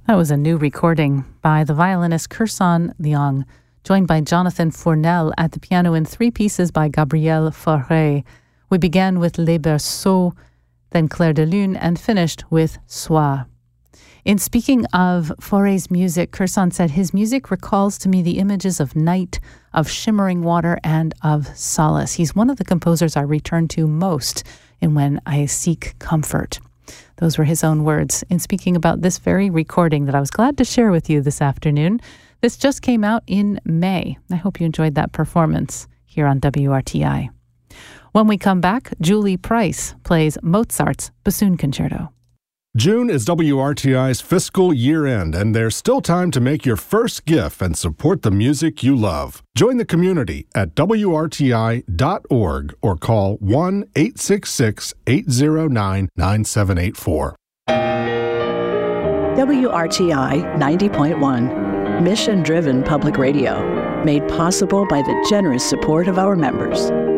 That was a new recording by the violinist Kirsan Leong, joined by Jonathan Fournel at the piano in 3 pieces by Gabriel Fauré. We began with Les Berceaux, then Clair de Lune, and finished with Soir. In speaking of Fauré's music, Kirsan said, his music recalls to me the images of night, of shimmering water, and of solace. He's one of the composers I return to most in when I seek comfort. Those were his own words in speaking about this very recording that I was glad to share with you this afternoon. This just came out in May. I hope you enjoyed that performance here on WRTI. When we come back, Julie Price plays Mozart's Bassoon Concerto. June is WRTI's fiscal year-end, and there's still time to make your first gift and support the music you love. Join the community at WRTI.org or call 1-866-809-9784. WRTI 90.1, mission-driven public radio, made possible by the generous support of our members.